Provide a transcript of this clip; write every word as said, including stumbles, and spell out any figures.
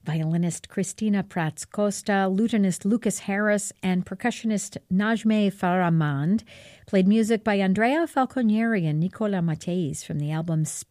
Violinist Christina Prats Costa, lutenist Lucas Harris, and percussionist Najmeh Faramand played music by Andrea Falconieri and Nicola Matteis from the album